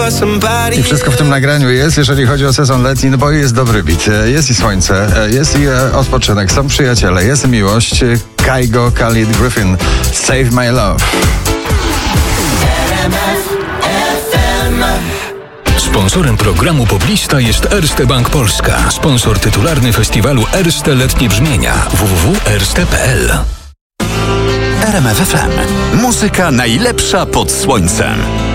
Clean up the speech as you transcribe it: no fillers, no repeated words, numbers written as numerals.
I wszystko w tym nagraniu jest, jeżeli chodzi o sezon letni, no bo jest dobry beat, jest i słońce, jest i odpoczynek, są przyjaciele, jest miłość. Kygo, Khalid, Griffin, Save My Love. Sponsorem programu Poblista jest Erste Bank Polska. Sponsor tytularny festiwalu Erste Letnie Brzmienia. www.erste.pl. RMF FM. Muzyka najlepsza pod słońcem.